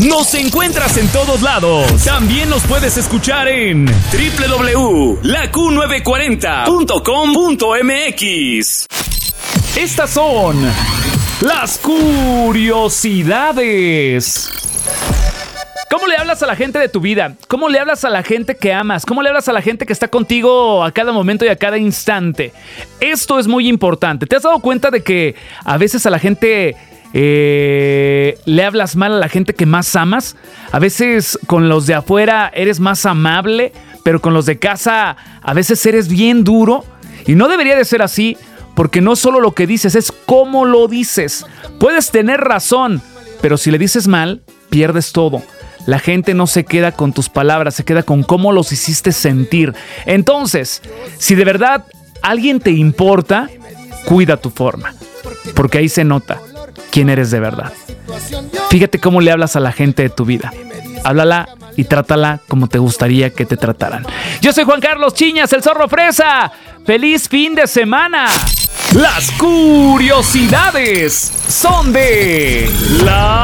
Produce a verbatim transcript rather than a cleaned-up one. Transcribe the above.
Nos encuentras en todos lados. También nos puedes escuchar en doble u doble u doble u punto la q novecientos cuarenta punto com punto m x. Estas son las curiosidades. ¿Cómo le hablas a la gente de tu vida? ¿Cómo le hablas a la gente que amas? ¿Cómo le hablas a la gente que está contigo a cada momento y a cada instante? Esto es muy importante. ¿Te has dado cuenta de que a veces a la gente eh, le hablas mal a la gente que más amas? A veces con los de afuera eres más amable, pero con los de casa a veces eres bien duro. Y no debería de ser así, porque no solo lo que dices, es cómo lo dices. Puedes tener razón, pero si le dices mal, pierdes todo. La gente no se queda con tus palabras, se queda con cómo los hiciste sentir. Entonces, si de verdad alguien te importa, cuida tu forma, porque ahí se nota quién eres de verdad. Fíjate cómo le hablas a la gente de tu vida. Háblala y trátala como te gustaría que te trataran. Yo soy Juan Carlos Chiñas, el Zorro Fresa. ¡Feliz fin de semana! Las curiosidades son de la